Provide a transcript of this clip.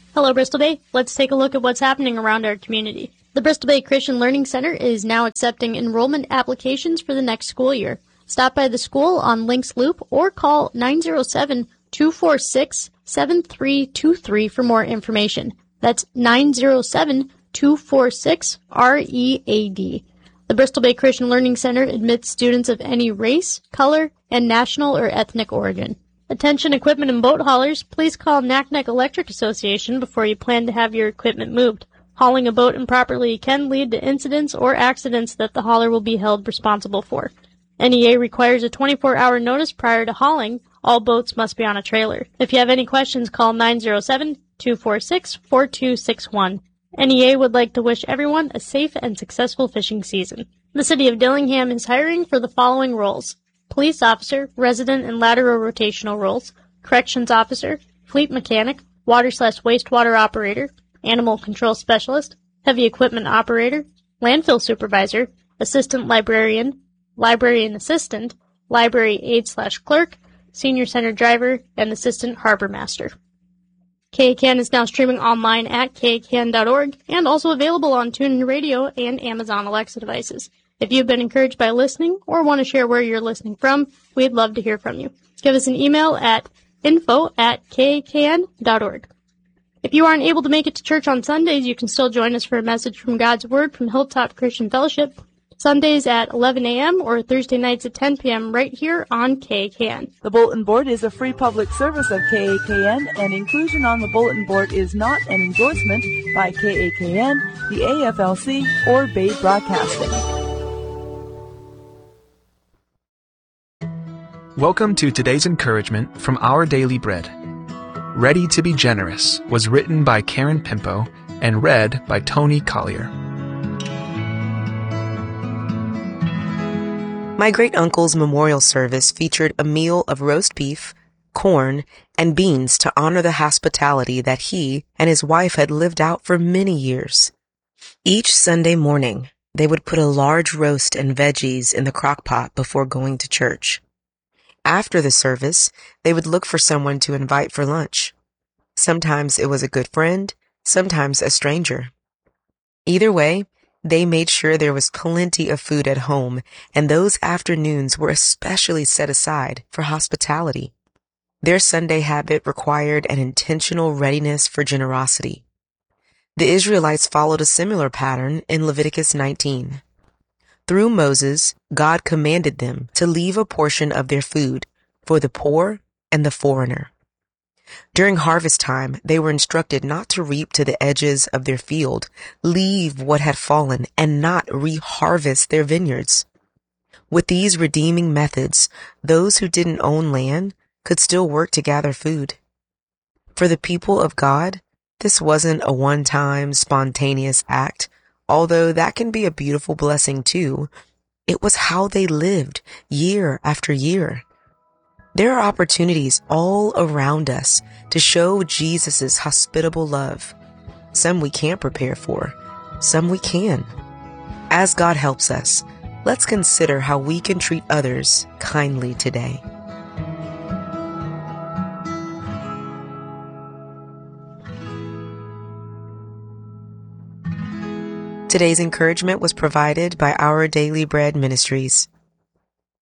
Hello, Bristol Bay. Let's take a look at what's happening around our community. The Bristol Bay Christian Learning Center is now accepting enrollment applications for the next school year. Stop by the school on Lynx Loop or call 907-246-7323 for more information. That's 907-246-READ. The Bristol Bay Christian Learning Center admits students of any race, color, and national or ethnic origin. Attention equipment and boat haulers, please call Naknek Electric Association before you plan to have your equipment moved. Hauling a boat improperly can lead to incidents or accidents that the hauler will be held responsible for. NEA requires a 24-hour notice prior to hauling. All boats must be on a trailer. If you have any questions, call 907-246-4261. NEA would like to wish everyone a safe and successful fishing season. The City of Dillingham is hiring for the following roles: police officer, resident and lateral rotational roles, corrections officer, fleet mechanic, water/wastewater operator, animal control specialist, heavy equipment operator, landfill supervisor, assistant librarian, librarian assistant, library aide/clerk, senior center driver, and assistant harbor master. KACAN is now streaming online at KACAN.org and also available on TuneIn Radio and Amazon Alexa devices. If you've been encouraged by listening or want to share where you're listening from, we'd love to hear from you. Give us an email at info@KACAN.org. If you aren't able to make it to church on Sundays, you can still join us for a message from God's Word from Hilltop Christian Fellowship, Sundays at 11 a.m. or Thursday nights at 10 p.m. right here on KACAN. The Bulletin Board is a free public service of KACAN, and inclusion on the Bulletin Board is not an endorsement by KACAN, the AFLC, or Bay Broadcasting. Welcome to today's encouragement from Our Daily Bread. Ready to be Generous was written by Karen Pimpo and read by Tony Collier. My great-uncle's memorial service featured a meal of roast beef, corn, and beans to honor the hospitality that he and his wife had lived out for many years. Each Sunday morning, they would put a large roast and veggies in the crock pot before going to church. After the service, they would look for someone to invite for lunch. Sometimes it was a good friend, sometimes a stranger. Either way, they made sure there was plenty of food at home, and those afternoons were especially set aside for hospitality. Their Sunday habit required an intentional readiness for generosity. The Israelites followed a similar pattern in Leviticus 19. Through Moses, God commanded them to leave a portion of their food for the poor and the foreigner. During harvest time, they were instructed not to reap to the edges of their field, leave what had fallen, and not re-harvest their vineyards. With these redeeming methods, those who didn't own land could still work to gather food. For the people of God, this wasn't a one-time, spontaneous act, although that can be a beautiful blessing too. It was how they lived year after year. There are opportunities all around us to show Jesus' hospitable love. Some we can't prepare for, some we can. As God helps us, let's consider how we can treat others kindly today. Today's encouragement was provided by Our Daily Bread Ministries.